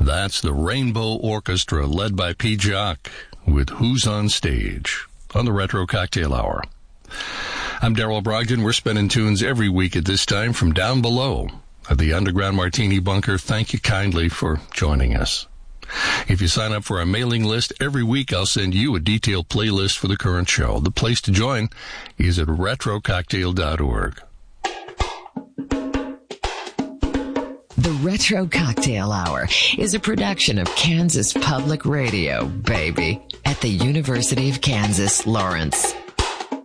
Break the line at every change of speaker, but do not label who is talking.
That's the Rainbow Orchestra led by P. Jock with Who's on Stage on the Retro Cocktail Hour. I'm Daryl Brogdon. We're spinning tunes every week at this time from down below at the Underground Martini Bunker. Thank you kindly for joining us. If you sign up for our mailing list, every week I'll send you a detailed playlist for the current show. The place to join is at retrococktail.org.
The Retro Cocktail Hour is a production of Kansas Public Radio, baby, at the University of Kansas, Lawrence.